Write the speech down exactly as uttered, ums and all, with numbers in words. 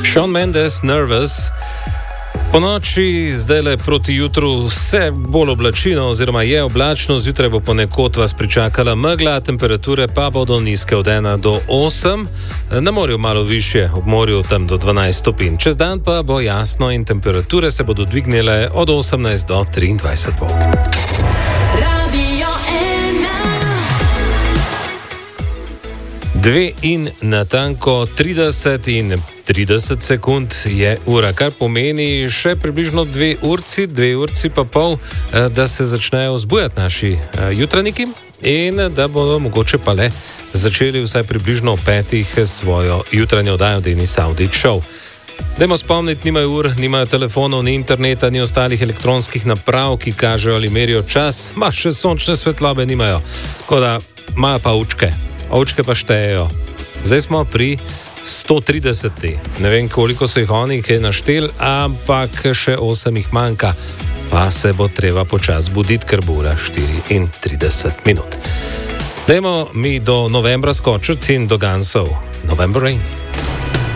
Shawn Mendes, Nervous. Po noči, zdaj le proti jutru, vse bolj oblačino oziroma je oblačno, zjutraj bo ponekod vas pričakala megla, temperature pa bodo nizke od ena do osem, na morju malo više, ob morju tam do dvanajst stopinj. Čez dan pa bo jasno in temperature se bodo dvignile od osemnajst do triindvajset. Dve in natanko trideset in trideset sekund je ura, kar pomeni še približno dve urci, dve urci pa pol, da se začnejo zbujati naši jutranjiki in da bodo mogoče pa le začeli vsaj približno ob petih svojo jutranjo oddajo Denis Avdić Show. Dajmo spomniti, nimajo ur, nimajo telefonov, ni interneta, ni ostalih elektronskih naprav, ki kažejo ali merijo čas, ma še sončne svetlobe nimajo, tako da imajo pa učke. Ovčke pa štejejo. Zdaj smo pri sto trideseti. Ne vem, koliko so jih oni kaj naštel, ampak še osem jih manjka. Pa se bo treba počas buditi, ker bo ura štiriintrideset minut. Dajmo mi do novembra skočiti in do Gunsov. November Rain.